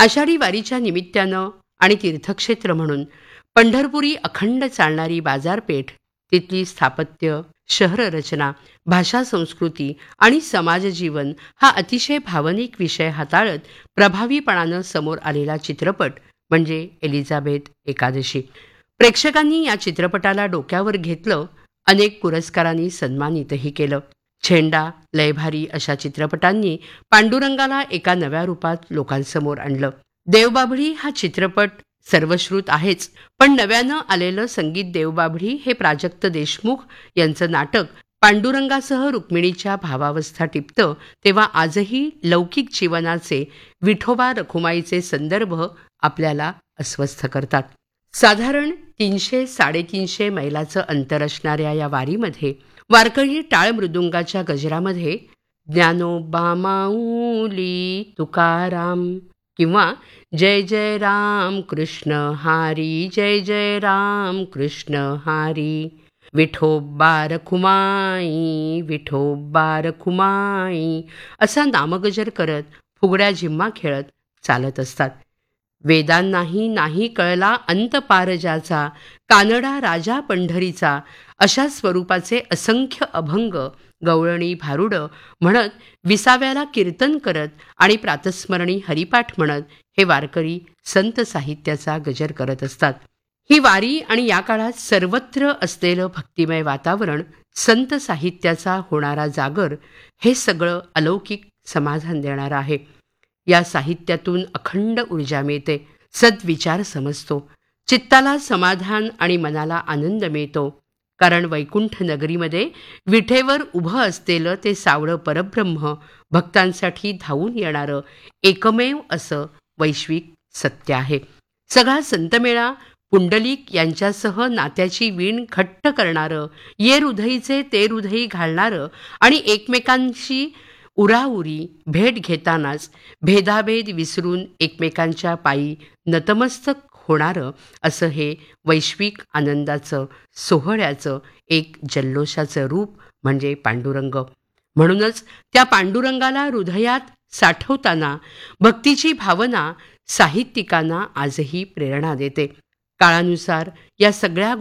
आषाढी वारीच्या निमित्तानं आणि तीर्थक्षेत्र म्हणून पंढरपुरी अखंड चालणारी बाजारपेठ, तिथली स्थापत्य, शहररचना, भाषा संस्कृती आणि समाजजीवन हा अतिशय भावनिक विषय हाताळत प्रभावीपणानं समोर आलेला चित्रपट म्हणजे एलिझाबेथ एकादशी. प्रेक्षकांनी या चित्रपटाला डोक्यावर घेतलं, अनेक पुरस्कारांनी सन्मानितही केलं. छेंडा, लयभारी अशा चित्रपटांनी पांडुरंगाला एका नव्या रूपात लोकांसमोर आणलं. देवबाभळी हा चित्रपट सर्वश्रुत आहेच, पण नव्यानं आलेलं संगीत देवबाभळी हे प्राजक्त देशमुख यांचं नाटक पांडुरंगासह रुक्मिणीच्या भावावस्था टिपतं, तेव्हा आजही लौकिक जीवनाचे, विठोबा रखुमाईचे संदर्भ आपल्याला अस्वस्थ करतात. साधारण 300-350 मैलाचं अंतर असणाऱ्या या वारीमध्ये वारकरी टाळ मृदुंगाच्या गजरामध्ये ज्ञानोबा माऊली तुकाराम किंवा जय जय राम कृष्ण हारी, जय जय राम कृष्ण हारी, विठोबा रखुमाई, विठोबा रखुमाई असा नामगजर करत फुगड्या झिम्मा खेळत चालत असतात. वेदांनाही नाही कळला अंत पार ज्याचा, कानडा राजा पंढरीचा अशा स्वरूपाचे असंख्य अभंग, गवळणी, भारुडं म्हणत, विसाव्याला कीर्तन करत आणि प्रातस्मरणी हरिपाठ म्हणत हे वारकरी संत साहित्याचा गजर करत असतात. ही वारी आणि या काळात सर्वत्र असलेलं भक्तिमय वातावरण, संत साहित्याचा होणारा जागर हे सगळं अलौकिक समाधान देणारं आहे. या साहित्यातून अखंड ऊर्जा मिळते, सद्विचार समजतो, चित्ताला समाधान आणि मनाला आनंद मिळतो. कारण वैकुंठ नगरीमध्ये विठेवर उभं असलेलं ते सावळं परब्रह्म भक्तांसाठी धावून येणारं एकमेव असं वैश्विक सत्य आहे. सगळा संतमेळा पुंडलिक यांच्यासह नात्याची वीण घट्ट करणारं, ये हृदयीचे ते हृदयी घालणारं आणि एकमेकांशी उराउरी भेट घेतानाच भेदाभेद विसरून एकमेकांच्या पायी नतमस्तक होणारं असं हे वैश्विक आनंदाचं, सोहळ्याचं एक जल्लोषाचं रूप म्हणजे पांडुरंग. म्हणूनच त्या पांडुरंगाला हृदयात साठवताना भक्तीची भावना साहित्यिकांना आजही प्रेरणा देते. काळानुसार या सगळ्या